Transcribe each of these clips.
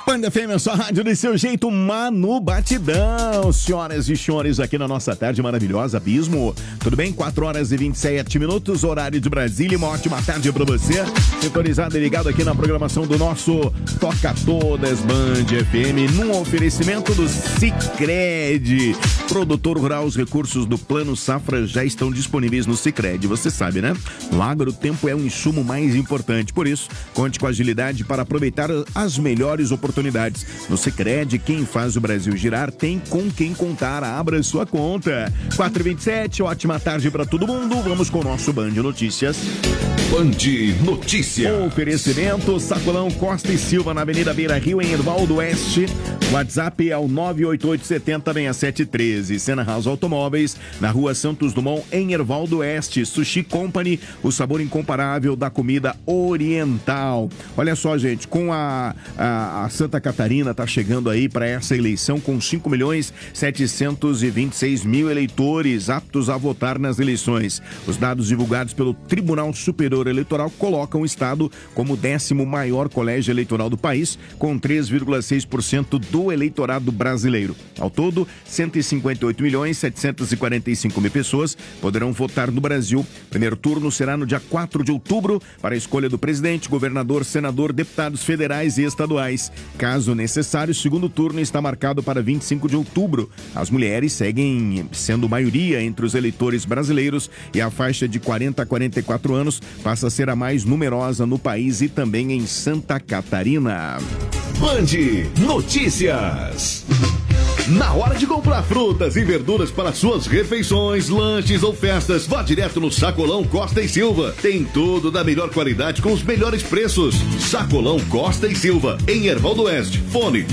Band FM, a sua rádio do seu jeito, Manu Batidão. Senhoras e senhores, aqui na nossa tarde maravilhosa, Abismo. Tudo bem? 4h27, horário de Brasília. Uma ótima tarde pra você. Sintonizado e ligado aqui na programação do nosso Toca Todas Band FM, num oferecimento do Sicredi. Produtor rural, os recursos do Plano Safra já estão disponíveis no Sicredi. Você sabe, né? No agro, o tempo é o insumo mais importante. Por isso, conte com agilidade para aproveitar as melhores oportunidades. No Sicredi, quem faz o Brasil girar tem com quem contar. Abra sua conta. 4h27, ótima tarde para todo mundo. Vamos com o nosso Band Notícias. Band Notícias. Oferecimento Sacolão Costa e Silva, na Avenida Beira Rio, em Ervaldo Oeste. WhatsApp é o 988706713. Sena House Automóveis, na Rua Santos Dumont, em Ervaldo Oeste. Sushi Company, o sabor incomparável da comida oriental. Olha só, gente, com a Santa Catarina está chegando aí para essa eleição com 5.726.000 eleitores aptos a votar nas eleições. Os dados divulgados pelo Tribunal Superior Eleitoral colocam o estado como o 10º maior colégio eleitoral do país, com 3,6% do eleitorado brasileiro. Ao todo, 158.745.000 pessoas poderão votar no Brasil. Primeiro turno será no dia 4 de outubro para a escolha do presidente, governador, senador, deputados federais e estaduais. Caso necessário, o segundo turno está marcado para 25 de outubro. As mulheres seguem sendo maioria entre os eleitores brasileiros e a faixa de 40 a 44 anos passa a ser a mais numerosa no país e também em Santa Catarina. Band Notícias. Na hora de comprar frutas e verduras para suas refeições, lanches ou festas, vá direto no Sacolão Costa e Silva. Tem tudo da melhor qualidade com os melhores preços. Sacolão Costa e Silva, em Ervaldo Oeste. Fone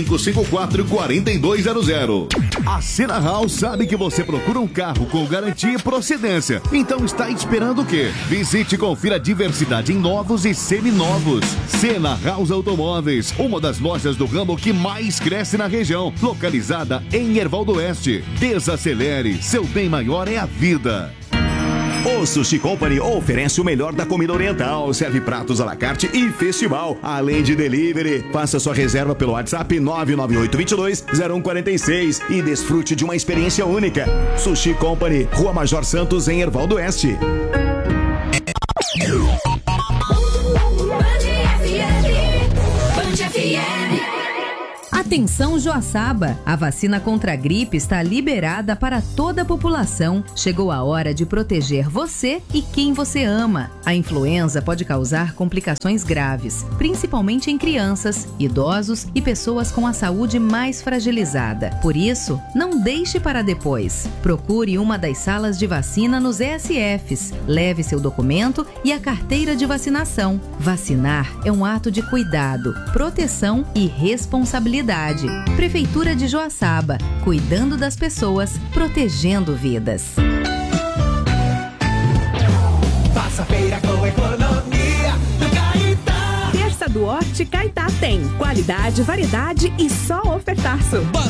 3554-4200. A Sena House sabe que você procura um carro com garantia e procedência. Então está esperando o quê? Visite e confira a diversidade em novos e seminovos. Sena House Automóveis, uma das lojas do ramo que mais cresce na região. Localizada em Ervaldo Oeste. Desacelere, seu bem maior é a vida. O Sushi Company oferece o melhor da comida oriental, serve pratos à la carte e festival, além de delivery. Faça sua reserva pelo WhatsApp 998220146 e desfrute de uma experiência única. Sushi Company, Rua Major Santos, em Ervaldo Oeste. Atenção, Joaçaba! A vacina contra a gripe está liberada para toda a população. Chegou a hora de proteger você e quem você ama. A influenza pode causar complicações graves, principalmente em crianças, idosos e pessoas com a saúde mais fragilizada. Por isso, não deixe para depois. Procure uma das salas de vacina nos ESFs. Leve seu documento e a carteira de vacinação. Vacinar é um ato de cuidado, proteção e responsabilidade. Prefeitura de Joaçaba, cuidando das pessoas, protegendo vidas. Faça feira com economia do Caetá. Terça do Horti Caetá tem qualidade, variedade e só ofertaço.